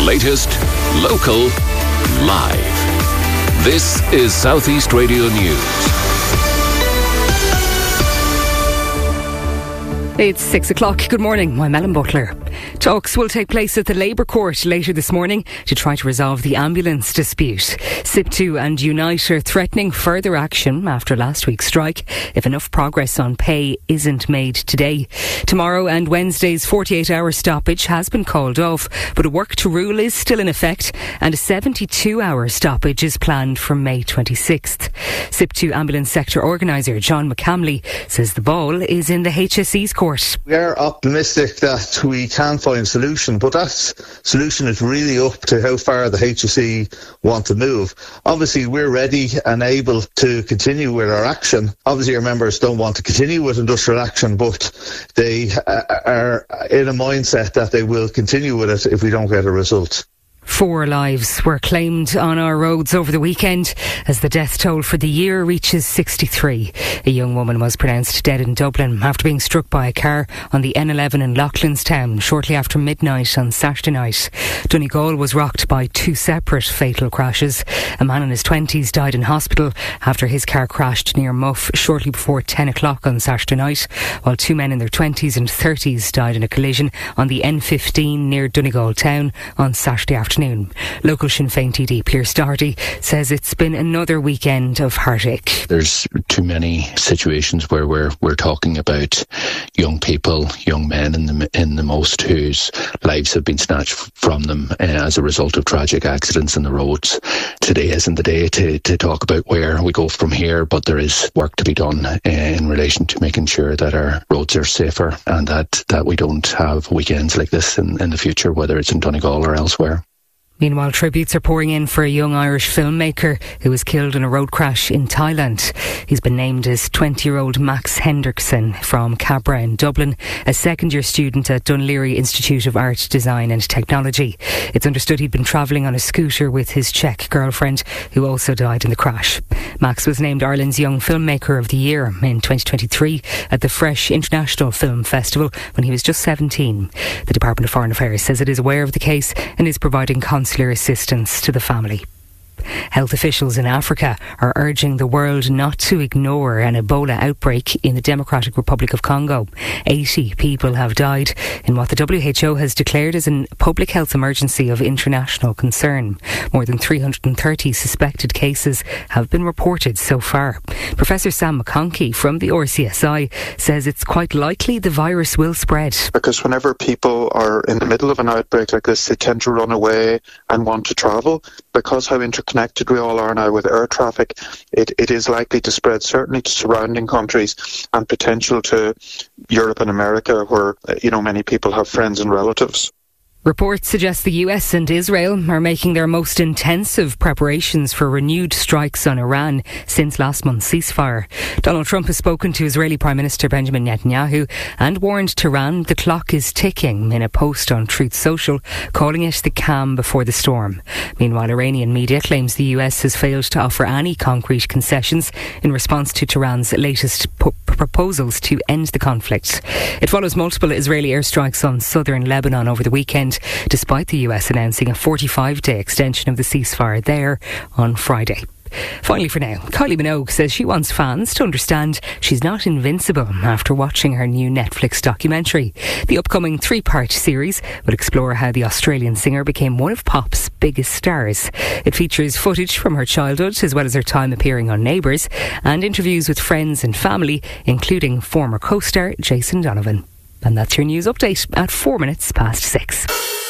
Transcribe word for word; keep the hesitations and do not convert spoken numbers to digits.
latest, local, live. This is Southeast Radio News. It's six o'clock. Good morning. I'm Ellen Butler. Talks will take place at the Labour Court later this morning to try to resolve the ambulance dispute. S I P two and Unite are threatening further action after last week's strike if enough progress on pay isn't made today. Tomorrow and Wednesday's forty-eight hour stoppage has been called off, but a work to rule is still in effect and a seventy-two hour stoppage is planned for May twenty-sixth. S I P two ambulance sector organiser John McCamley says the ball is in the H S E's court. We are optimistic that we can find a solution, but that solution is really up to how far the H S E want to move. Obviously, we're ready and able to continue with our action. Obviously, our members don't want to continue with industrial action, but they are in a mindset that they will continue with it if we don't get a result. Four lives were claimed on our roads over the weekend as the death toll for the year reaches sixty-three. A young woman was pronounced dead in Dublin after being struck by a car on the N eleven in Loughlinstown shortly after midnight on Saturday night. Donegal was rocked by two separate fatal crashes. A man in his twenties died in hospital after his car crashed near Muff shortly before ten o'clock on Saturday night, while two men in their twenties and thirties died in a collision on the N fifteen near Donegal town on Saturday afternoon. Local Sinn Féin T D Pearse Doherty says it's been another weekend of heartache. There's too many situations where we're we're talking about young people, young men in the in the most, whose lives have been snatched from them uh, as a result of tragic accidents on the roads. Today isn't the day to, to talk about where we go from here, but there is work to be done uh, in relation to making sure that our roads are safer and that, that we don't have weekends like this in, in the future, whether it's in Donegal or elsewhere. Meanwhile, tributes are pouring in for a young Irish filmmaker who was killed in a road crash in Thailand. He's been named as twenty-year-old Max Hendrickson from Cabra in Dublin, a second-year student at Dún Laoghaire Institute of Art, Design and Technology. It's understood he'd been travelling on a scooter with his Czech girlfriend, who also died in the crash. Max was named Ireland's Young Filmmaker of the Year in twenty twenty-three at the Fresh International Film Festival when he was just seventeen. The Department of Foreign Affairs says it is aware of the case and is providing consultation assistance to the family. Health officials in Africa are urging the world not to ignore an Ebola outbreak in the Democratic Republic of Congo. eighty people have died in what the W H O has declared as a public health emergency of international concern. More than three hundred thirty suspected cases have been reported so far. Professor Sam McConkey from the R C S I says it's quite likely the virus will spread. Because whenever people are in the middle of an outbreak like this, they tend to run away and want to travel. Because how interconnected we all are now with air traffic, it, it is likely to spread certainly to surrounding countries and potential to Europe and America, where, you know, many people have friends and relatives. Reports suggest the U S and Israel are making their most intensive preparations for renewed strikes on Iran since last month's ceasefire. Donald Trump has spoken to Israeli Prime Minister Benjamin Netanyahu and warned Tehran the clock is ticking in a post on Truth Social, calling it the calm before the storm. Meanwhile, Iranian media claims the U S has failed to offer any concrete concessions in response to Tehran's latest p- proposals to end the conflict. It follows multiple Israeli airstrikes on southern Lebanon over the weekend, despite the U S announcing a forty-five day extension of the ceasefire there on Friday. Finally for now, Kylie Minogue says she wants fans to understand she's not invincible after watching her new Netflix documentary. The upcoming three-part series will explore how the Australian singer became one of pop's biggest stars. It features footage from her childhood as well as her time appearing on Neighbours and interviews with friends and family, including former co-star Jason Donovan. And that's your news update at four minutes past six.